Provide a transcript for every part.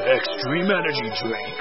Extreme Energy Drink.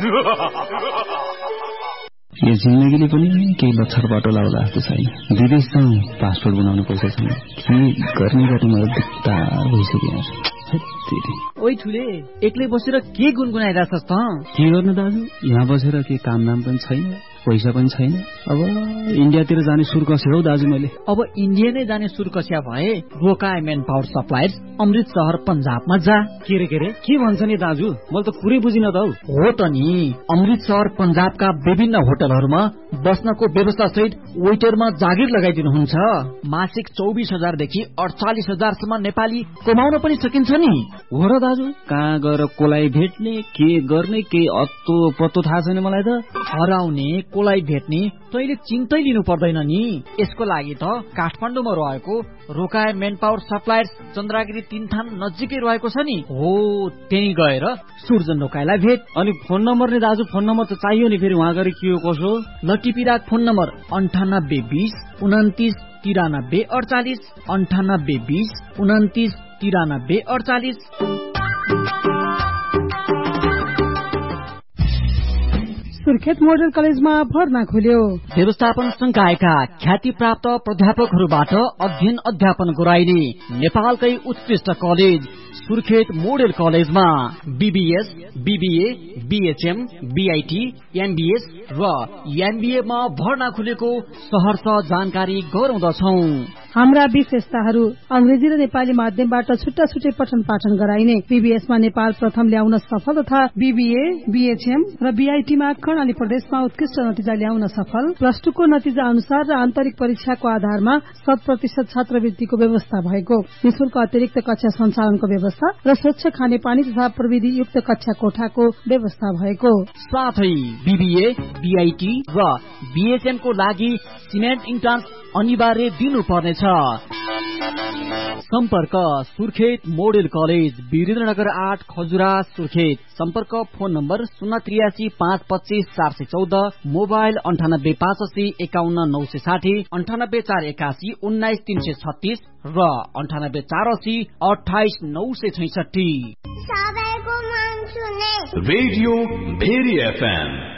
यो जिन्दगीले पनि केही लक्षर बाटो लाउला जस्तो छैन। विदेश जाउँ, पासपोर्ट बनाउनु पैसा छैन। के गर्ने मलाई दुख्ता भइसक्यो। ओइ ठुले, एक्लै बसेर के गुनगुनाइरहेछस् त? के गर्नु दाजु, यहाँ बसेर के कामदाम पनि छैन, पैसा पनि छैन। अब इन्डियातिर जाने सुर कस्यो हौ दाजु मैले। अब इन्डिया नै जाने सुर कस्या भए रोकाए मेन पावर सप्लायर्स अमृत शहर पंजाबमा जा। के रे के भन्छ नि दाजु, मैले त पुरै बुझिन त हौ। हो त नि, अमृत शहर पंजाबका विभिन्न होटलहरूमा बस्नको व्यवस्था सहित वेटरमा जागिर लगाइदिनुहुन्छ। मासिक 24,000 देखि 48,000 सम्म नेपाली कमाउन पनि सकिन्छ नि। हो र दाजु, कहाँ गएर कोलाई भेट्ने, के गर्ने, के अत्तो पत्तो थाहा छैन मलाई त। हराउने कोलाई भेट्ने तैले चिन्तै लिनु पर्दैन नि। यसको लागि त काठमाडौँमा रहेको रोकाए मेन पावर सप्लायर्स चन्द्रागिरी 3 थान नजिकै रहेको छ नि। हो, त्यही गएर सूर्जन रोकाएलाई भेट। अनि फोन नम्बर नि दाजु, फोन नम्बर त चाहियो नि, फेरि वहाँ गएर के हो कसो। लटिपिराक फोन नम्बर 9820 29 93 48 9820 29 93 48। सुर्खेत मोडल कलेजमा भर्ना खुल्यो। व्यवस्थापन संकायका ख्याति प्राप्त प्राध्यापकहरूबाट अध्ययन अध्यापन गराइने नेपालकै उत्कृष्ट कलेज सुर्खेत मोडल कलेजमा BBS, BBA, BHM, BIT, MBS र एमबीए मा भर्ना खुलेको सहर्ष जानकारी गराउँदछौ। हाम्रा विशेषताहरू: अंग्रेजी र नेपाली माध्यमबाट छुट्टा छुट्टै पठन पाठन गराइने, बीबीएस मा नेपाल प्रथम ल्याउन सफल तथा बीबीए, बीएचएम र बीआईटी मा कर्णाली प्रदेशमा उत्कृष्ट नतिजा ल्याउन सफल, +2 को नतिजा अनुसार र आन्तरिक परीक्षाको आधारमा 100% छात्रवृत्तिको व्यवस्था भएको, निशुल्क अतिरिक्त कक्षा सञ्चालनको व्यवस्था र स्वच्छ खानेपानी तथा प्रविधि युक्त कक्षा कोठाको व्यवस्था भएको। साथै बीबीए, बीआईटी र बीएचएम को लागि सिमेन्ट इन्ट्रान्स अनिवार्य दिनुपर्नेछ। सम्पर्क सुर्खेत मोडेल कलेज, वीरेन्द्रनगर 8 खजुरा सुर्खेत। सम्पर्क फोन नम्बर 083 525 414, मोबाइल 98 580 51 960, 98 481 19 336 र 98 480 28 966। Radio very FM